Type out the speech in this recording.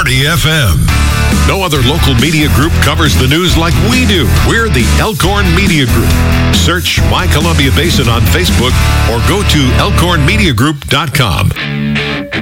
Party FM. No other local media group covers the news like we do. We're the Elkhorn Media Group. Search My Columbia Basin on Facebook or go to elkhornmediagroup.com.